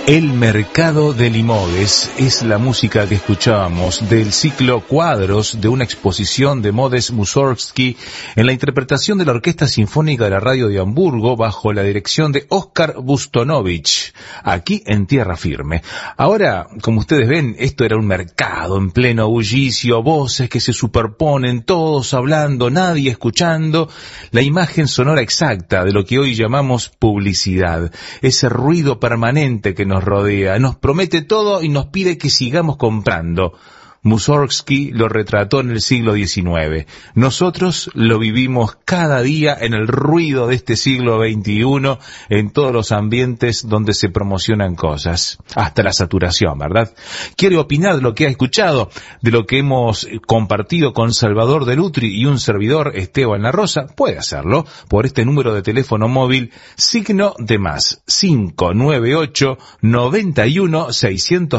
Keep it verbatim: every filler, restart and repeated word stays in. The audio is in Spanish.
El Mercado de Limoges es la música que escuchábamos del ciclo Cuadros de una exposición de Modest Mussorgsky en la interpretación de la Orquesta Sinfónica de la Radio de Hamburgo bajo la dirección de Oskar Bustonovich, aquí en Tierra Firme. Ahora, como ustedes ven, esto era un mercado en pleno bullicio, voces que se superponen, todos hablando, nadie escuchando, la imagen sonora exacta de lo que hoy llamamos publicidad, ese ruido permanente que nos nos rodea, nos promete todo y nos pide que sigamos comprando. Mussorgsky lo retrató en el siglo diecinueve. Nosotros lo vivimos cada día en el ruido de este siglo veintiuno, en todos los ambientes donde se promocionan cosas, hasta la saturación, ¿verdad? ¿Quiere opinar de lo que ha escuchado, de lo que hemos compartido con Salvador Delutri y un servidor, Esteban La Rosa? Puede hacerlo por este número de teléfono móvil, signo de más, cinco nueve ocho, noventa y uno, seiscientos